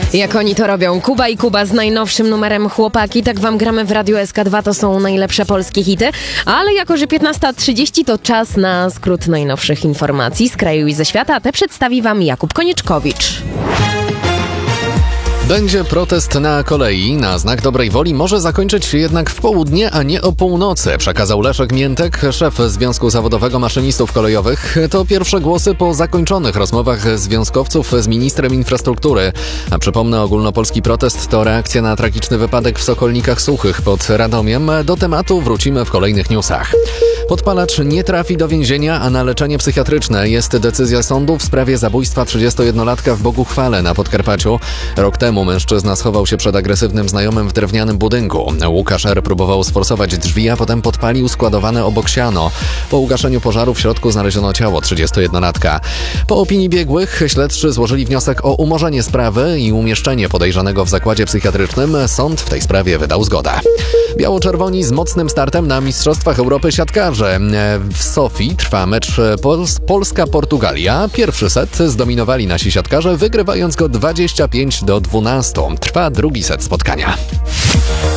Jak oni to robią? Kuba i Kuba z najnowszym numerem Chłopaki. Tak wam gramy w Radiu SK2, to są najlepsze polskie hity. Ale jako, że 15:30 to czas na skrót najnowszych informacji z kraju i ze świata, a te przedstawi wam Jakub Konieczkowicz. Będzie protest na kolei. Na znak dobrej woli może zakończyć się jednak w południe, a nie o północy, przekazał Leszek Miętek, szef Związku Zawodowego Maszynistów Kolejowych. To pierwsze głosy po zakończonych rozmowach związkowców z ministrem infrastruktury. A przypomnę, ogólnopolski protest to reakcja na tragiczny wypadek w Sokolnikach Suchych pod Radomiem. Do tematu wrócimy w kolejnych newsach. Podpalacz nie trafi do więzienia, a na leczenie psychiatryczne. Jest decyzja sądu w sprawie zabójstwa 31-latka w Boguchwale na Podkarpaciu. Rok temu mężczyzna schował się przed agresywnym znajomym w drewnianym budynku. Łukasz R. próbował sforsować drzwi, a potem podpalił składowane obok siano. Po ugaszeniu pożaru w środku znaleziono ciało 31-latka. Po opinii biegłych śledczy złożyli wniosek o umorzenie sprawy i umieszczenie podejrzanego w zakładzie psychiatrycznym. Sąd w tej sprawie wydał zgodę. Biało-czerwoni z mocnym startem na Mistrzostwach Europy siatkarzy. W Sofii trwa mecz Polska-Portugalia. Pierwszy set zdominowali nasi siatkarze, wygrywając go 25-12. Trwa drugi set spotkania.